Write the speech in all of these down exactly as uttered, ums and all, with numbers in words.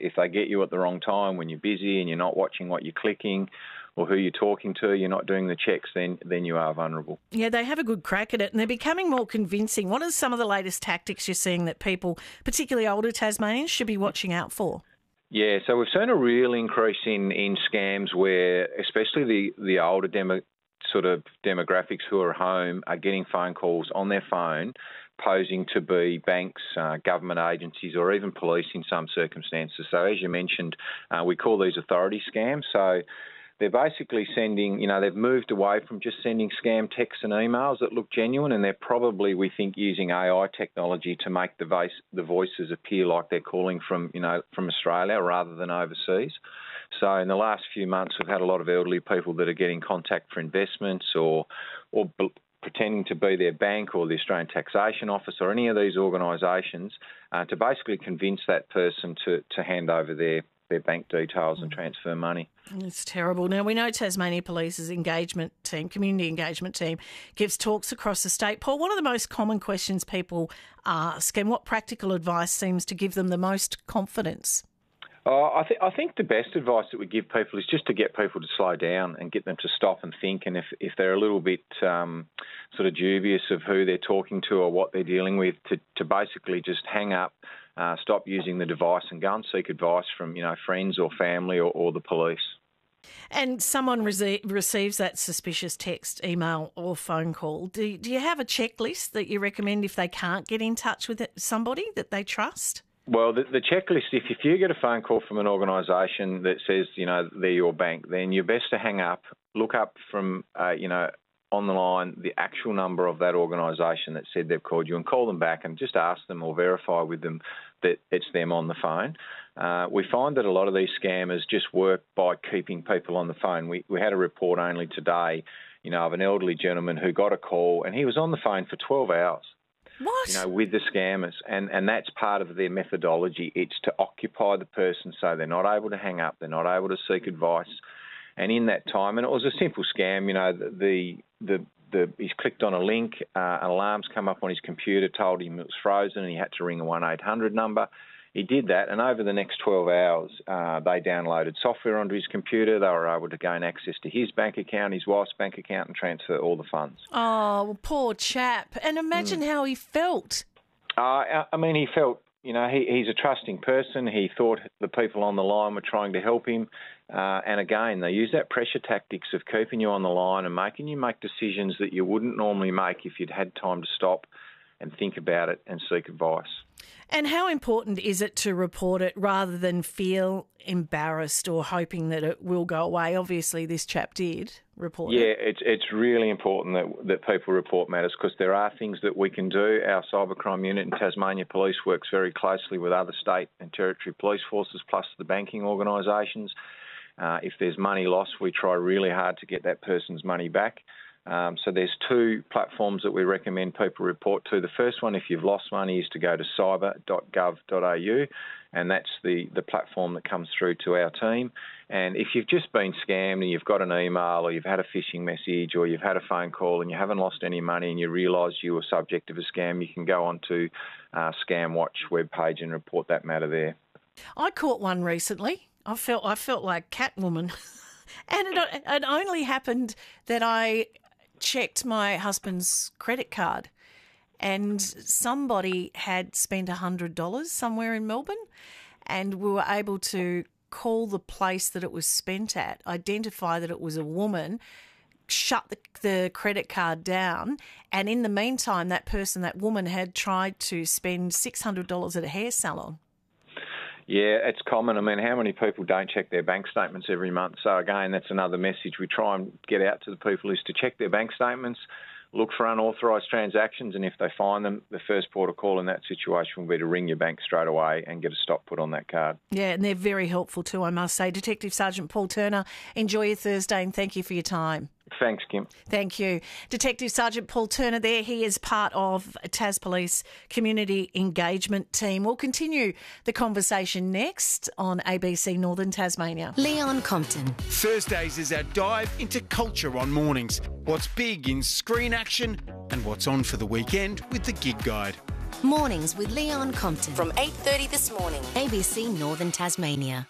if they get you at the wrong time when you're busy and you're not watching what you're clicking or who you're talking to, you're not doing the checks, then then you are vulnerable. Yeah, they have a good crack at it and they're becoming more convincing. What are some of the latest tactics you're seeing that people, particularly older Tasmanians, should be watching out for? Yeah, so we've seen a real increase in, in scams where especially the, the older demo, sort of demographics who are home are getting phone calls on their phone posing to be banks, uh, government agencies or even police in some circumstances. So as you mentioned, uh, we call these authority scams. So they're basically sending, you know, they've moved away from just sending scam texts and emails that look genuine, and they're probably, we think, using A I technology to make the voice, the voices appear like they're calling from, you know, from Australia rather than overseas. So in the last few months, we've had a lot of elderly people that are getting contact for investments or, or b- pretending to be their bank or the Australian Taxation Office or any of these organisations uh, to basically convince that person to, to hand over their their bank details and transfer money. It's terrible. Now, we know Tasmania Police's engagement team, community engagement team, gives talks across the state. Paul, what are the most common questions people ask and what practical advice seems to give them the most confidence? Uh, I, th- I think the best advice that we give people is just to get people to slow down and get them to stop and think. And if, if they're a little bit um, sort of dubious of who they're talking to or what they're dealing with, to, to basically just hang up, uh, stop using the device and go and seek advice from, you know, friends or family or, or the police. And someone rece- receives that suspicious text, email or phone call. Do, do you have a checklist that you recommend if they can't get in touch with it, somebody that they trust? Well, the, the checklist, if, if you get a phone call from an organisation that says, you know, they're your bank, then you're best to hang up, look up from, uh, you know, on the line the actual number of that organisation that said they've called you and call them back and just ask them or verify with them that it's them on the phone. Uh, we find that a lot of these scammers just work by keeping people on the phone. We, we had a report only today, you know, of an elderly gentleman who got a call and he was on the phone for twelve hours. What? You know, with the scammers, and, and that's part of their methodology. It's to occupy the person so they're not able to hang up, they're not able to seek advice. And in that time, and it was a simple scam, you know, the the the he's clicked on a link, uh, an alarm's come up on his computer, told him it was frozen, and he had to ring a one eight hundred number. He did that, and over the next twelve hours, uh, they downloaded software onto his computer. They were able to gain access to his bank account, his wife's bank account, and transfer all the funds. Oh, well, poor chap. And imagine mm. how he felt. Uh, I mean, he felt, you know, he, he's a trusting person. He thought the people on the line were trying to help him. Uh, and again, they use that pressure tactics of keeping you on the line and making you make decisions that you wouldn't normally make if you'd had time to stop and think about it and seek advice. And how important is it to report it rather than feel embarrassed or hoping that it will go away? Obviously, this chap did report yeah, it. Yeah, it's it's really important that that people report matters because there are things that we can do. Our cybercrime unit in Tasmania Police works very closely with other state and territory police forces plus the banking organisations. Uh, if there's money lost, we try really hard to get that person's money back. Um, so there's two platforms that we recommend people report to. The first one, if you've lost money, is to go to cyber dot gov dot a u, and that's the, the platform that comes through to our team. And if you've just been scammed and you've got an email or you've had a phishing message or you've had a phone call and you haven't lost any money and you realise you were subject of a scam, you can go onto uh, ScamWatch webpage and report that matter there. I caught one recently. I felt I felt like Catwoman, and it, it only happened that I checked my husband's credit card and somebody had spent one hundred dollars somewhere in Melbourne, and we were able to call the place that it was spent at, identify that it was a woman, shut the, the credit card down, and in the meantime that person, that woman, had tried to spend six hundred dollars at a hair salon. Yeah, it's common. I mean, how many people don't check their bank statements every month? So again, that's another message we try and get out to the people is to check their bank statements, look for unauthorised transactions, and if they find them, the first port of call in that situation will be to ring your bank straight away and get a stop put on that card. Yeah, and they're very helpful too, I must say. Detective Sergeant Paul Turner, enjoy your Thursday and thank you for your time. Thanks, Kim. Thank you. Detective Sergeant Paul Turner there. He is part of Tas Police Community Engagement Team. We'll continue the conversation next on A B C Northern Tasmania. Leon Compton. Thursdays is our dive into culture on mornings. What's big in screen action and what's on for the weekend with the Gig Guide. Mornings with Leon Compton. From eight thirty this morning. A B C Northern Tasmania.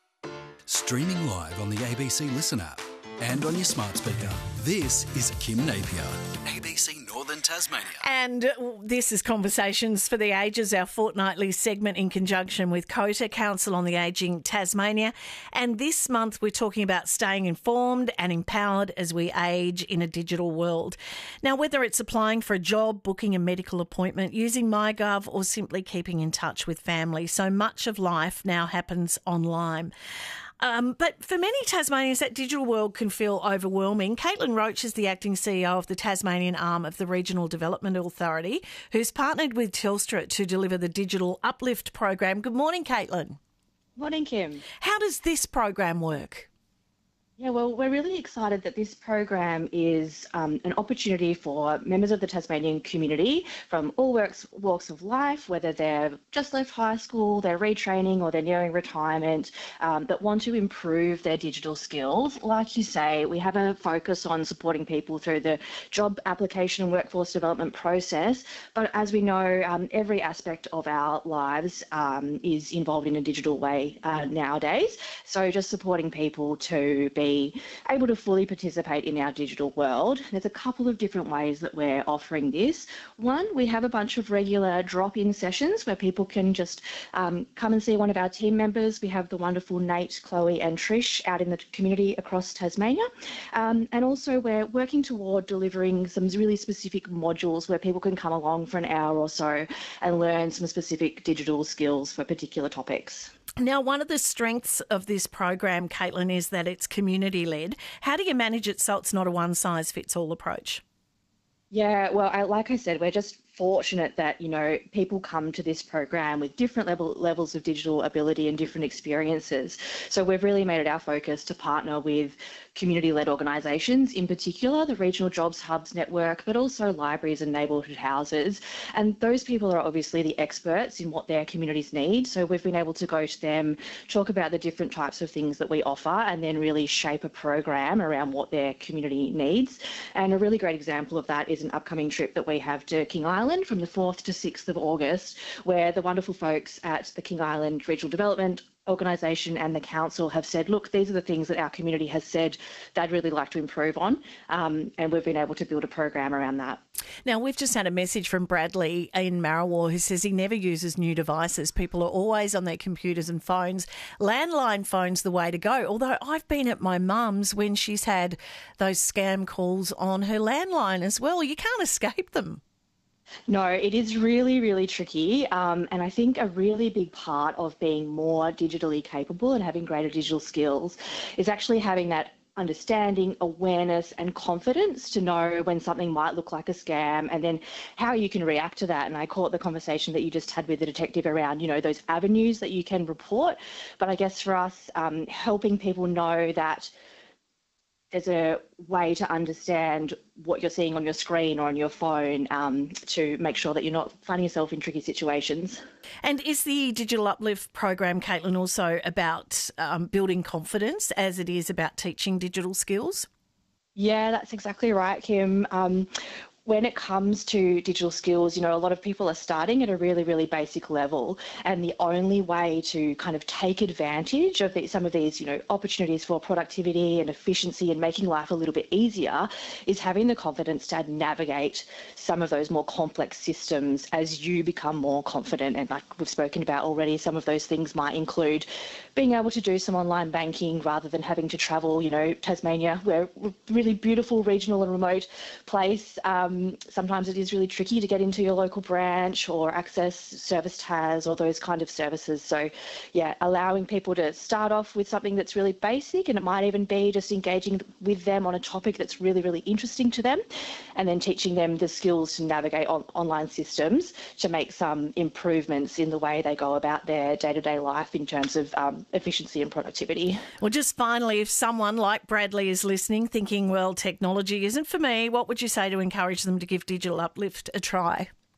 Streaming live on the A B C Listen app and on your smart speaker. This is Kim Napier, A B C Northern Tasmania. And this is Conversations for the Ages, our fortnightly segment in conjunction with COTA, Council on the Ageing Tasmania. And this month we're talking about staying informed and empowered as we age in a digital world. Now, whether it's applying for a job, booking a medical appointment, using MyGov, or simply keeping in touch with family, so much of life now happens online. Um, but for many Tasmanians, that digital world can feel overwhelming. Caitlin Roach is the acting C E O of the Tasmanian arm of the Regional Development Authority, who's partnered with Telstra to deliver the Digital Uplift program. Good morning, Caitlin. Morning, Kim. How does this program work? Yeah, well, we're really excited that this program is um, an opportunity for members of the Tasmanian community from all works, walks of life, whether they're just left high school, they're retraining, or they're nearing retirement, um, that want to improve their digital skills. Like you say, we have a focus on supporting people through the job application and workforce development process. But as we know, um, every aspect of our lives um, is involved in a digital way uh, nowadays. So just supporting people to be able to fully participate in our digital world. There's a couple of different ways that we're offering this. One, we have a bunch of regular drop-in sessions where people can just um, come and see one of our team members. We have the wonderful Nate, Chloe and Trish out in the community across Tasmania. Um, and also we're working toward delivering some really specific modules where people can come along for an hour or so and learn some specific digital skills for particular topics. Now, one of the strengths of this program, Caitlin, is that it's community-led. How do you manage it so it's not a one-size-fits-all approach? Yeah, well, I, like I said, we're just fortunate that, you know, people come to this program with different level, levels of digital ability and different experiences. So we've really made it our focus to partner with community-led organisations, in particular the Regional Jobs Hubs network, but also libraries and neighbourhood houses. And those people are obviously the experts in what their communities need. So we've been able to go to them, talk about the different types of things that we offer, and then really shape a program around what their community needs. And a really great example of that is an upcoming trip that we have to King Island from the fourth to sixth of August, where the wonderful folks at the King Island Regional Development Organisation and the council have said, look, these are the things that our community has said they'd really like to improve on, um, and we've been able to build a program around that. Now, we've just had a message from Bradley in Marrawar who says he never uses new devices. People are always on their computers and phones. Landline phone's the way to go, although I've been at my mum's when she's had those scam calls on her landline as well. You can't escape them. No, it is really, really tricky. Um, and I think a really big part of being more digitally capable and having greater digital skills is actually having that understanding, awareness and confidence to know when something might look like a scam and then how you can react to that. And I caught the conversation that you just had with the detective around, you know, those avenues that you can report. But I guess for us, um, helping people know that there's a way to understand what you're seeing on your screen or on your phone um, to make sure that you're not finding yourself in tricky situations. And is the Digital Uplift program, Caitlin, also about um, building confidence as it is about teaching digital skills? Yeah, that's exactly right, Kim. Um, When it comes to digital skills, you know, a lot of people are starting at a really, really basic level, and the only way to kind of take advantage of the, some of these, you know, opportunities for productivity and efficiency and making life a little bit easier is having the confidence to navigate some of those more complex systems as you become more confident. And like we've spoken about already, some of those things might include being able to do some online banking rather than having to travel. You know, Tasmania, we're a really beautiful regional and remote place. Um, sometimes it is really tricky to get into your local branch or access Service Tas or those kind of services. So, yeah, allowing people to start off with something that's really basic, and it might even be just engaging with them on a topic that's really, really interesting to them, and then teaching them the skills to navigate on online systems to make some improvements in the way they go about their day-to-day life in terms of um, efficiency and productivity. Well, just finally, if someone like Bradley is listening thinking, well, technology isn't for me, what would you say to encourage them to give Digital Uplift a try?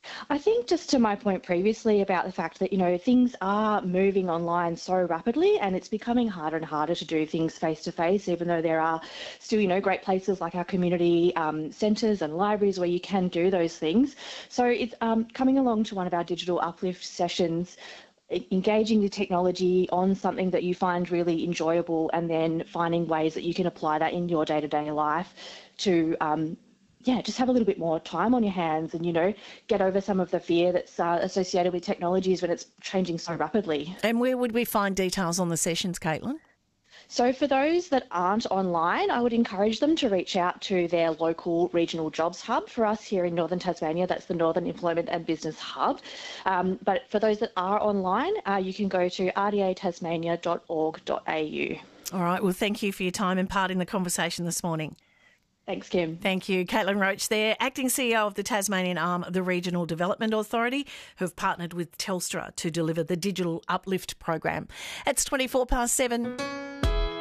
I think just to my point previously about the fact that, you know, things are moving online so rapidly and it's becoming harder and harder to do things face to face, even though there are still, you know, great places like our community um, centres and libraries where you can do those things. So it's um, coming along to one of our digital uplift sessions, engaging the technology on something that you find really enjoyable and then finding ways that you can apply that in your day-to-day life to um, yeah, just have a little bit more time on your hands and, you know, get over some of the fear that's uh, associated with technologies when it's changing so rapidly. And where would we find details on the sessions, Caitlin? So for those that aren't online, I would encourage them to reach out to their local regional jobs hub. For us here in Northern Tasmania, that's the Northern Employment and Business Hub. Um, but for those that are online, uh, you can go to r d a tasmania dot org dot a u. All right, well, thank you for your time imparting the conversation this morning. Thanks, Kim. Thank you. Caitlin Roach there, Acting C E O of the Tasmanian arm of the Regional Development Authority, who have partnered with Telstra to deliver the Digital Uplift program. It's twenty-four past seven.